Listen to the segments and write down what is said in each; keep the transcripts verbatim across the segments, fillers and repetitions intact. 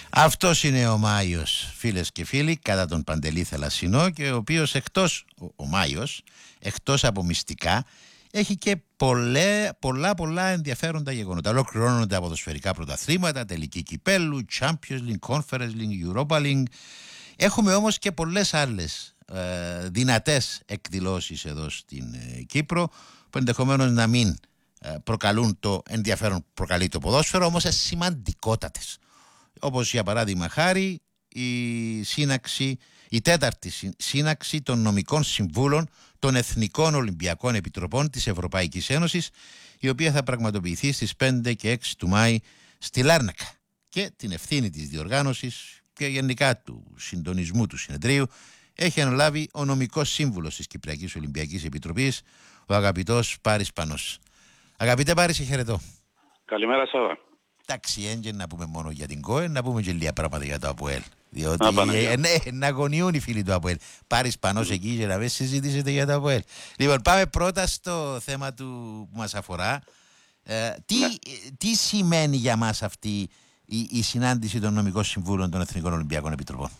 Αυτός είναι ο Μάιος, φίλες και φίλοι, κατά τον Παντελή Θαλασσινό, και ο οποίος εκτός, ο, ο Μάιος, εκτός από μυστικά, έχει και πολλέ, πολλά πολλά ενδιαφέροντα γεγονότα. Ολοκληρώνονται από ποδοσφαιρικά πρωταθλήματα, τελική κυπέλου, Champions League, Conference League, Europa League. Έχουμε όμως και πολλές άλλες ε, δυνατές εκδηλώσεις εδώ στην ε, Κύπρο, που ενδεχομένως να μην ε, προκαλούν το ενδιαφέρον που προκαλεί το ποδόσφαιρο, όμως είναι σημαντικότατες. Όπως για παράδειγμα χάρη η σύναξη, η τέταρτη σύναξη των νομικών συμβούλων των Εθνικών Ολυμπιακών Επιτροπών της Ευρωπαϊκής Ένωσης, η οποία θα πραγματοποιηθεί στις πέντε και έξι του Μάη στη Λάρνακα. Και την ευθύνη της διοργάνωσης και γενικά του συντονισμού του συνεδρίου έχει αναλάβει ο νομικός σύμβουλος της Κυπριακής Ολυμπιακής Επιτροπής, ο αγαπητός Πάρης Πανός. Αγαπητέ Πάρη, σε χαιρετώ. Καλημέρα Σάβα. Εντάξει, έντια να πούμε μόνο για την ΚΟΕ, να πούμε και λίγα πράγματα για το ΑΠΟΕΛ. Διότι Α, ε, ναι, να αγωνιούν οι φίλοι του ΑΠΟΕΛ. Πάρεις Πανός εκεί και να μην συζητήσετε για το ΑΠΟΕΛ. Λοιπόν, πάμε πρώτα στο θέμα του που μας αφορά. Ε, τι, ναι. τι σημαίνει για μας αυτή η, η συνάντηση των νομικών συμβούλων των Εθνικών Ολυμπιακών Επιτροπών?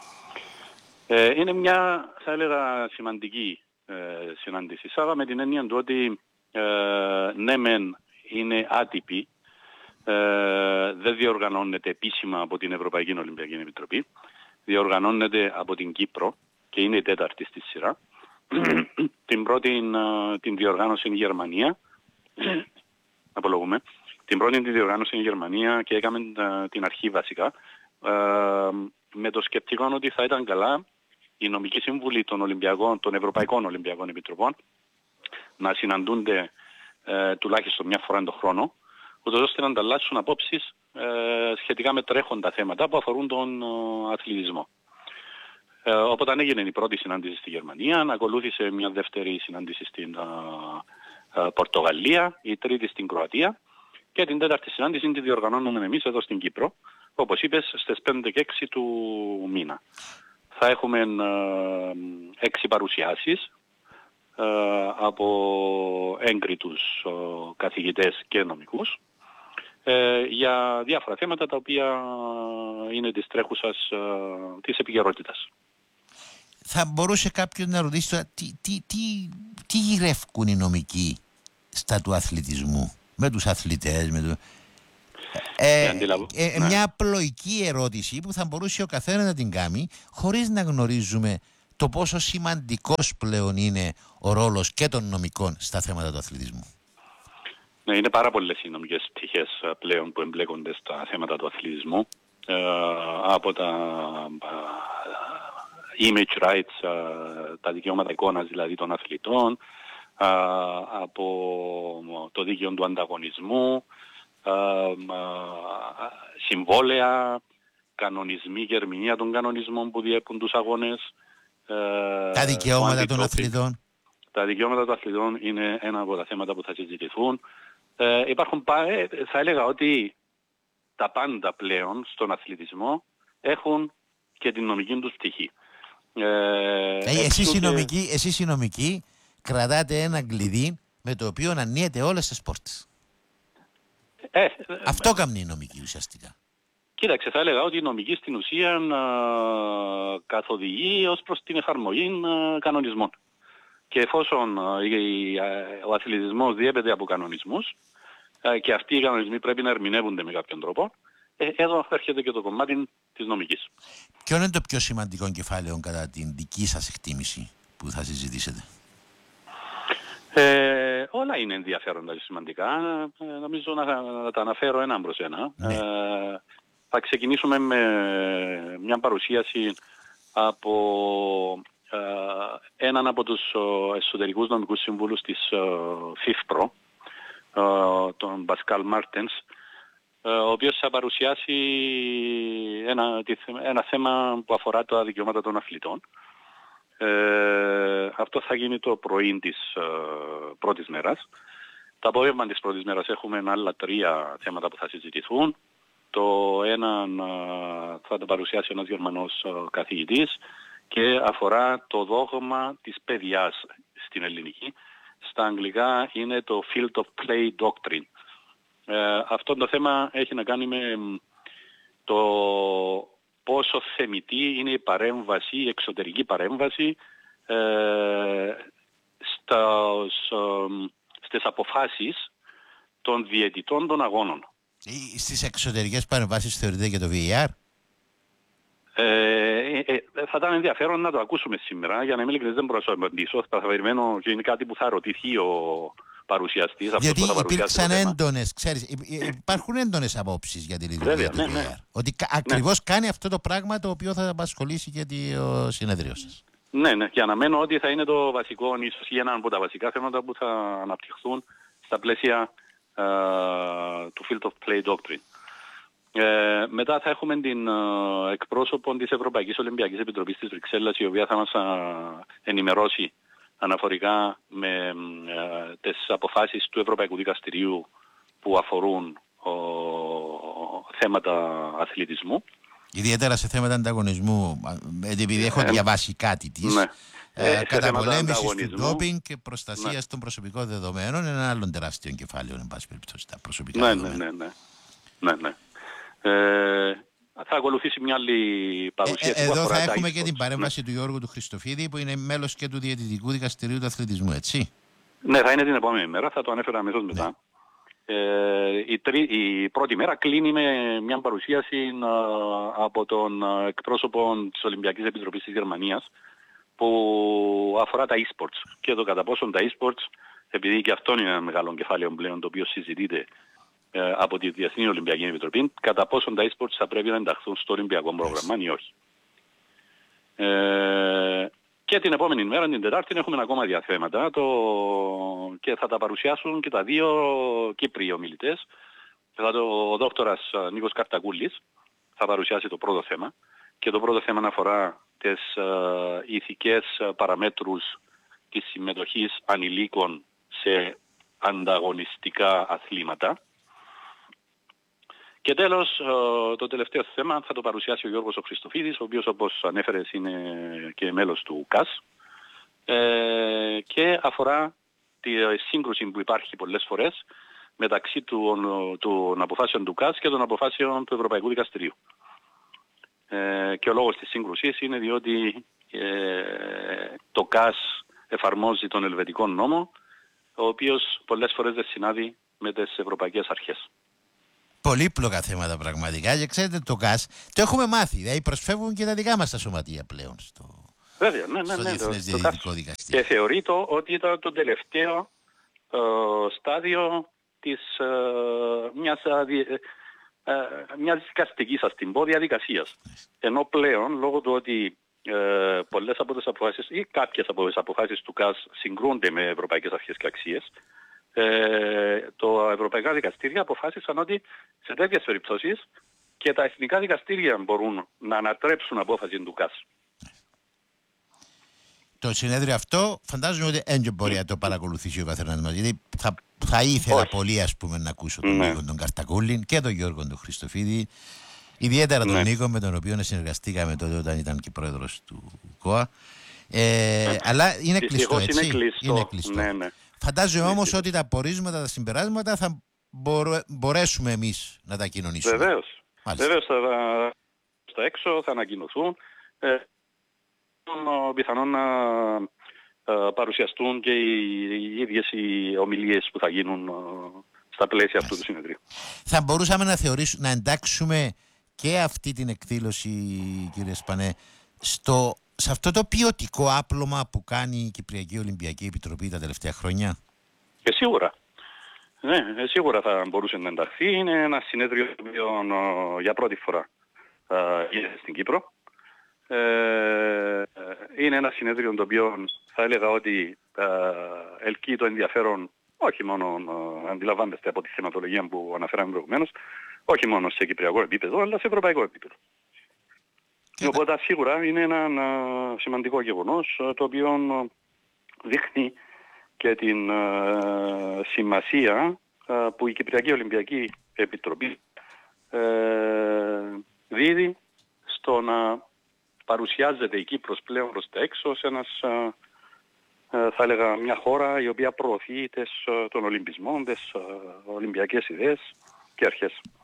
Ε, είναι μια, θα έλεγα, σημαντική ε, συνάντηση Σάβα, με την έννοια του ότι ε, ναι μεν είναι άτυπη, ε, δεν διοργανώνεται επίσημα από την Ευρωπαϊκή Ολυμπιακή Επιτροπή, διοργανώνεται από την Κύπρο και είναι η τέταρτη στη σειρά. την πρώτη την διοργάνωση είναι η Γερμανία, απολογούμε, την πρώτη την διοργάνωση είναι η Γερμανία και έκαμε την αρχή βασικά, ε, με το σκεπτικό ότι θα ήταν καλά οι νομικοί σύμβουλοι των, Ολυμπιακών, των Ευρωπαϊκών Ολυμπιακών Επιτροπών να συναντούνται ε, τουλάχιστον μια φορά τον χρόνο, ούτως ώστε να ανταλλάσσουν απόψεις ε, σχετικά με τρέχοντα θέματα που αφορούν τον ε, αθλητισμό. Ε, οπότε έγινε η πρώτη συνάντηση στη Γερμανία, ακολούθησε μια δεύτερη συνάντηση στην ε, ε, Πορτογαλία, η τρίτη στην Κροατία και την τέταρτη συνάντηση τη διοργανώνουμε εμείς εδώ στην Κύπρο, όπως είπες, στις πέντε και έξι του μήνα. Θα έχουμε ε, έξι παρουσιάσεις ε, από έγκριτους ε, καθηγητές και νομικούς ε, για διάφορα θέματα τα οποία είναι της τρέχουσας ε, της επικαιρότητας. Θα μπορούσε κάποιος να ρωτήσει τώρα, τι, τι, τι, τι γυρεύκουν οι νομικοί στα του αθλητισμού, με τους αθλητές, με το... Ε, ε, ε, ναι. Μια απλοϊκή ερώτηση που θα μπορούσε ο καθένας να την κάνει χωρίς να γνωρίζουμε το πόσο σημαντικός πλέον είναι ο ρόλος και των νομικών στα θέματα του αθλητισμού. Ναι, είναι πάρα πολλές οι νομικές πτυχές πλέον που εμπλέκονται στα θέματα του αθλητισμού, ε, από τα image rights, τα δικαιώματα εικόνας δηλαδή των αθλητών, από το δίκαιο του ανταγωνισμού, συμβόλαια, κανονισμοί και ερμηνεία των κανονισμών που διέπουν τους αγώνες. Τα δικαιώματα των αθλητών. Τα δικαιώματα των αθλητών είναι ένα από τα θέματα που θα συζητηθούν. Ε, υπάρχουν, θα έλεγα ότι τα πάντα πλέον στον αθλητισμό έχουν και την νομική τους πτυχή. Ε, ε, εσείς, οι νομικοί, εσείς οι νομικοί κρατάτε ένα κλειδί με το οποίο ανοίγετε όλες τις πόρτες. Ε, Αυτό κάνει η νομική ουσιαστικά. Κοίταξε, θα έλεγα ότι η νομική στην ουσία α, καθοδηγεί ως προς την εφαρμογή α, κανονισμών. Και εφόσον α, η, α, ο αθλητισμός διέπεται από κανονισμούς α, και αυτοί οι κανονισμοί πρέπει να ερμηνεύονται με κάποιον τρόπο, ε, εδώ έρχεται και το κομμάτι της νομικής. Ποιο είναι το πιο σημαντικό κεφάλαιο κατά την δική σας εκτίμηση που θα συζητήσετε? Ε, όλα είναι ενδιαφέροντα και σημαντικά. Ε, νομίζω να, να τα αναφέρω ένα προς ένα. Ναι. Ε, θα ξεκινήσουμε με μια παρουσίαση από ε, έναν από τους ε, εσωτερικούς νομικούς συμβούλους της ε, ΦΙΦΠΡΟ, ε, τον Πασκάλ Μάρτενς, ε, ο οποίος θα παρουσιάσει ένα, ένα θέμα που αφορά τα δικαιώματα των αθλητών. Ε, αυτό θα γίνει το πρωί της ε, πρώτης μέρας. Το απόγευμα της πρώτης μέρας έχουμε άλλα τρία θέματα που θα συζητηθούν. Το ένα ε, θα το παρουσιάσει ένας Γερμανός ε, καθηγητής και αφορά το δόγμα της παιδιάς στην ελληνική. Στα αγγλικά είναι το Field of Play Doctrine. Ε, αυτό το θέμα έχει να κάνει με το πόσο θεμιτή είναι η παρέμβαση, η εξωτερική παρέμβαση ε, στα, στις αποφάσεις των διαιτητών των αγώνων. Στις εξωτερικές παρεμβάσεις θεωρείται και το βι έι αρ? Ε, ε, ε, θα ήταν ενδιαφέρον να το ακούσουμε σήμερα, για να μην ειλικρινής δεν μπορώ να σου απαντήσω. Θα περιμένω και είναι κάτι που θα ρωτηθεί ο παρουσιαστής. Γιατί θα υπήρξαν έντονες, ξέρεις, υπάρχουν έντονες απόψεις για τη λειτουργία του ναι, βι έι αρ. ναι. Ότι ακριβώς ναι. κάνει αυτό το πράγμα το οποίο θα απασχολήσει και το συνεδρίο σας. Ναι, ναι, και αναμένω ότι θα είναι το βασικό, ίσως ή ένα από τα βασικά θέματα που θα αναπτυχθούν στα πλαίσια uh, του Field of Play Doctrine. Ε, μετά θα έχουμε την uh, εκπρόσωπο της Ευρωπαϊκής Ολυμπιακής Επιτροπής της Βρυξέλλας, η οποία θα μας uh, ενημερώσει αναφορικά με uh, τις αποφάσεις του Ευρωπαϊκού Δικαστηρίου που αφορούν uh, θέματα αθλητισμού. Ιδιαίτερα σε θέματα ανταγωνισμού, επειδή έχω διαβάσει κάτι της, ναι. ε, καταπολέμησης του ντόπινγκ και προστασίας ναι. των προσωπικών δεδομένων, ένα άλλο τεράστιο κεφάλαιο, εν πάση περιπτώσει, τα προσωπικά ναι, δεδομένα. Ναι, ναι, ναι. ναι, ναι. Ε, θα ακολουθήσει μια άλλη παρουσίαση. Ε, που εδώ θα έχουμε e-sports. και την παρέμβαση ναι. του Γιώργου του Χριστοφίδη, που είναι μέλος και του Διαιτητικού Δικαστηρίου του Αθλητισμού, έτσι. Ναι, θα είναι την επόμενη μέρα, θα το ανέφερα αμέσως μετά. Ναι. Ε, η, τρί, η πρώτη μέρα κλείνει με μια παρουσίαση α, από τον εκπρόσωπο της Ολυμπιακής Επιτροπής της Γερμανίας που αφορά τα e-sports και το κατά πόσον τα e-sports, επειδή και αυτό είναι ένα μεγάλο κεφάλαιο πλέον το οποίο συζητείται ε, από τη Διεθνή Ολυμπιακή Επιτροπή, κατά πόσον τα e-sports θα πρέπει να ενταχθούν στο Ολυμπιακό πρόγραμμα ή όχι. Ε, Και την επόμενη μέρα, την Τετάρτη, έχουμε ακόμα δύο θέματα το... και θα τα παρουσιάσουν και τα δύο Κύπριοι ομιλητές. Ο δόκτορας Νίκος Καρτακούλης θα παρουσιάσει το πρώτο θέμα και το πρώτο θέμα αφορά τις uh, ηθικές παραμέτρους της συμμετοχής ανηλίκων σε ανταγωνιστικά αθλήματα. Και τέλος, το τελευταίο θέμα θα το παρουσιάσει ο Γιώργος ο Χριστοφίδης, ο οποίος όπως ανέφερες είναι και μέλος του ΚΑΣ ε, και αφορά τη σύγκρουση που υπάρχει πολλές φορές μεταξύ των, των αποφάσεων του ΚΑΣ και των αποφάσεων του Ευρωπαϊκού Δικαστηρίου. Ε, και ο λόγος της σύγκρουσης είναι διότι ε, το ΚΑΣ εφαρμόζει τον ελβετικό νόμο, ο οποίος πολλές φορές δεν συνάδει με τις ευρωπαϊκές αρχές. Πολύπλοκα θέματα πραγματικά και ξέρετε το ΚΑΣ το έχουμε μάθει, δηλαδή προσφεύγουν και τα δικά μας τα σωματεία πλέον στο, Βέβαια, ναι, ναι, στο ναι, Διεθνές το, Διαιτητικό το Δικαστήριο. Και θεωρεί το ότι ήταν το τελευταίο ε, στάδιο της ε, μιας, ε, μιας δικαστικής, ας την πω, διαδικασίας. Ενώ πλέον, λόγω του ότι ε, πολλές από τις αποφάσεις ή κάποιες από τις αποφάσεις του ΚΑΣ συγκρούνται με ευρωπαϊκές αρχές και αξίες, Ε, το Ευρωπαϊκά Δικαστήρια αποφάσισαν ότι σε τέτοιες περιπτώσεις και τα εθνικά δικαστήρια μπορούν να ανατρέψουν απόφαση του ΚΑΣ. Το συνέδριο αυτό φαντάζομαι ότι δεν μπορεί να το παρακολουθήσει ο καθένας μας, γιατί θα, θα ήθελα Όχι. πολύ ας πούμε να ακούσω τον ναι. Νίκο τον Καρτακούλη και τον Γιώργο τον Χριστοφίδη, ιδιαίτερα τον ναι. Νίκο με τον οποίο συνεργαστήκαμε τότε όταν ήταν και πρόεδρος του ΚΟΑ. Ε, ναι. Αλλά είναι κλειστό, έτσι. Είναι κλειστό. Είναι κλειστό. Ναι, ναι. Φαντάζομαι όμως ότι τα πορίσματα, τα συμπεράσματα θα μπορέ, μπορέσουμε εμείς να τα κοινωνήσουμε. Βεβαίως. Βεβαίως θα, στα έξω θα ανακοινωθούν. Ε, πιθανόν να ε, παρουσιαστούν και οι, οι ίδιες οι ομιλίες που θα γίνουν ε, στα πλαίσια αυτού του συνεδρίου. Θα μπορούσαμε να θεωρήσουμε, να εντάξουμε και αυτή την εκδήλωση, κύριε Σπανέ, στο... σε αυτό το ποιοτικό άπλωμα που κάνει η Κυπριακή Ολυμπιακή Επιτροπή τα τελευταία χρόνια. Και σίγουρα. Ναι, σίγουρα θα μπορούσε να ενταχθεί. Είναι ένα συνέδριο το οποίο για πρώτη φορά γίνεται στην Κύπρο. Ε, είναι ένα συνέδριο το οποίο θα έλεγα ότι ελκύει το ενδιαφέρον, όχι μόνο αντιλαμβάνεστε από τη θεματολογία που αναφέραμε προηγουμένως, όχι μόνο σε κυπριακό επίπεδο, αλλά σε ευρωπαϊκό επίπεδο. Και οπότε σίγουρα είναι ένα σημαντικό γεγονός το οποίο δείχνει και την uh, σημασία uh, που η Κυπριακή Ολυμπιακή Επιτροπή uh, δίδει στο να παρουσιάζεται η Κύπρος πλέον προς τα έξω σε ένας, uh, uh, θα έλεγα, μια χώρα η οποία προωθεί τις, uh, τον Ολυμπισμό, τις uh, Ολυμπιακές ιδέες και αρχές.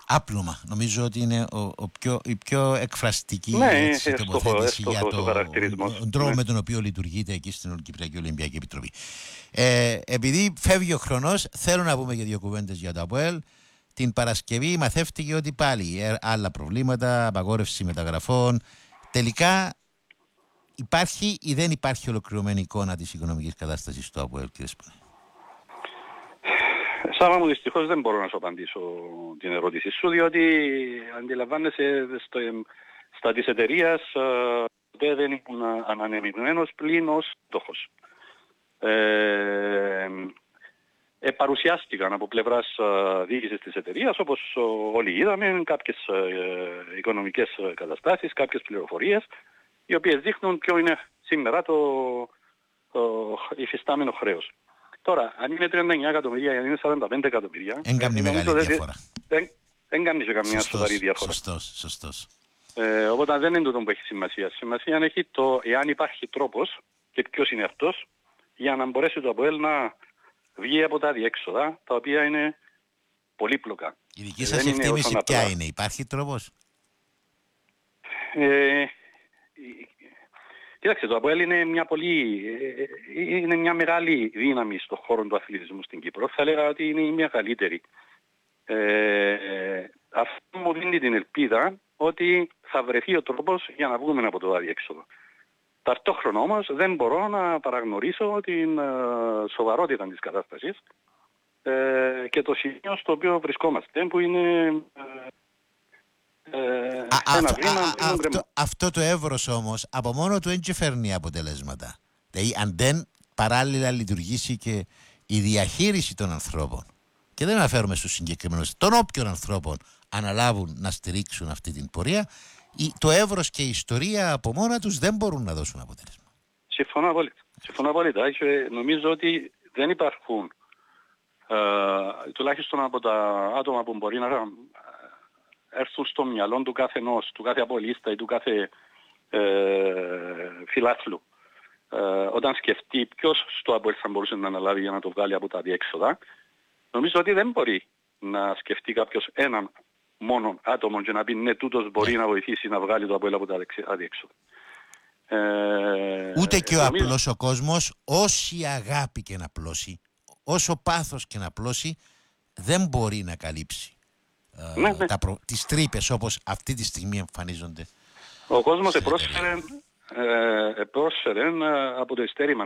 Άπλωμα. Νομίζω ότι είναι ο, ο πιο, η πιο εκφραστική ναι, έτσι, έστοχο, τοποθέτηση έστοχο, για το, τον τρόπο ναι. με τον οποίο λειτουργείται εκεί στην Ολυκυπριακή Ολυμπιακή Επιτροπή. Ε, επειδή φεύγει ο χρόνος, θέλω να πούμε και δύο κουβέντες για το ΑΠΟΕΛ. Την Παρασκευή μαθεύτηκε ότι πάλι ε, άλλα προβλήματα, απαγόρευση μεταγραφών. Τελικά υπάρχει ή δεν υπάρχει ολοκληρωμένη εικόνα της οικονομικής κατάστασης του ΑΠΟΕΛ, κύριε Σπανή? Σάβα μου, δυστυχώς δεν μπορώ να σου απαντήσω την ερώτηση σου, διότι αντιλαμβάνεσαι στο, στα της εταιρείας ε, δεν ήμουν ανανεμημένος πλην ως στόχος. Ε, ε, παρουσιάστηκαν από πλευράς ε, διοίκησης της εταιρείας, όπως ε, όλοι είδαμε, κάποιες ε, οικονομικές καταστάσεις, κάποιες πληροφορίες, οι οποίες δείχνουν ποιο είναι σήμερα το, το υφιστάμενο χρέος. Τώρα, αν είναι τριάντα εννέα εκατομμύρια, αν είναι σαράντα πέντε εκατομμύρια... Δεν κάνει μεγάλη δεν, διαφορά. Δεν, δεν κάνει και καμία σοβαρή διαφορά. Σωστός, σωστός. Ε, οπότε δεν είναι τούτο που έχει σημασία. Σημασία έχει το εάν υπάρχει τρόπος, και ποιος είναι αυτός, για να μπορέσει το ΑΠΟΕΛ να βγει από τα διέξοδα, τα οποία είναι πολύπλοκα. Η δική σας εκτίμηση ποια είναι? Υπάρχει τρόπος? Ε, Κοίταξε, το ΑΠΟΕΛ είναι μια πολύ, είναι μια μεγάλη δύναμη στον χώρο του αθλητισμού στην Κύπρο. Θα έλεγα ότι είναι μια καλύτερη. Ε, αυτό μου δίνει την ελπίδα ότι θα βρεθεί ο τρόπος για να βγούμε από το αδιέξοδο. Ταυτόχρονα όμως δεν μπορώ να παραγνωρίσω την uh, σοβαρότητα της κατάστασης ε, και το σημείο στο οποίο βρισκόμαστε, που είναι... Uh, Ε, α, ένα α, βήμα, α, ένα αυτό, αυτό το εύρος όμως από μόνο του δεν φέρνει αποτελέσματα. Δηλαδή αν δεν παράλληλα λειτουργήσει και η διαχείριση των ανθρώπων, και δεν αναφέρομαι στους συγκεκριμένους, των όποιων ανθρώπων αναλάβουν να στηρίξουν αυτή την πορεία, το εύρος και η ιστορία από μόνα τους δεν μπορούν να δώσουν αποτέλεσμα. Συμφωνώ απόλυτα. Συμφωνώ απόλυτα. Και νομίζω ότι δεν υπάρχουν ε, τουλάχιστον από τα άτομα που μπορεί να έρθουν στο μυαλό του κάθε ενός, του κάθε απολύστα ή του κάθε ε, φιλάθλου, ε, όταν σκεφτεί ποιος στο ΑΠΟΕΛ θα μπορούσε να αναλάβει για να το βγάλει από τα διέξοδα, νομίζω ότι δεν μπορεί να σκεφτεί κάποιος έναν μόνο άτομο και να πει ναι, τούτος μπορεί yeah. να βοηθήσει να βγάλει το ΑΠΟΕΛ από τα διέξοδα. Ε, Ούτε και ο νομίζω... απλός ο κόσμος, όση αγάπη και να πλώσει, όσο πάθος και να πλώσει, δεν μπορεί να καλύψει ναι, ναι. τα προ... τις τρύπες όπως αυτή τη στιγμή εμφανίζονται. Ο κόσμος επρόσφερε, ε, επρόσφερε από το ειστέρημα